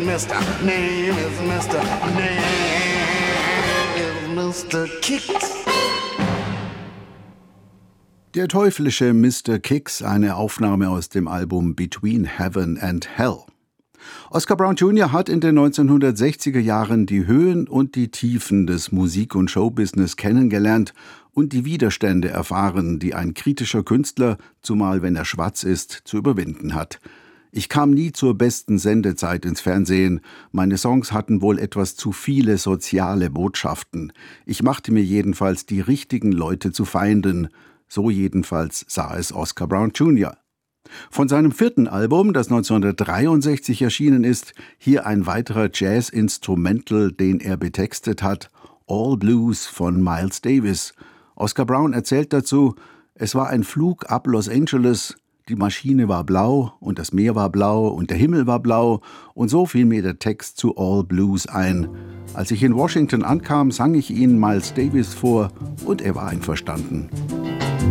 Mr. Name is Mr. Name is Mr. Kicks. Der teuflische Mr. Kicks, eine Aufnahme aus dem Album Between Heaven and Hell. Oscar Brown Jr. hat in den 1960er Jahren die Höhen und die Tiefen des Musik- und Showbusiness kennengelernt und die Widerstände erfahren, die ein kritischer Künstler, zumal wenn er schwarz ist, zu überwinden hat. Ich kam nie zur besten Sendezeit ins Fernsehen. Meine Songs hatten wohl etwas zu viele soziale Botschaften. Ich machte mir jedenfalls die richtigen Leute zu Feinden. So jedenfalls sah es Oscar Brown Jr. Von seinem 4. Album, das 1963 erschienen ist, hier ein weiterer Jazz-Instrumental, den er betextet hat, All Blues von Miles Davis. Oscar Brown erzählt dazu, es war ein Flug ab Los Angeles, die Maschine war blau und das Meer war blau und der Himmel war blau und so fiel mir der Text zu All Blues ein. Als ich in Washington ankam, sang ich ihn Miles Davis vor und er war einverstanden.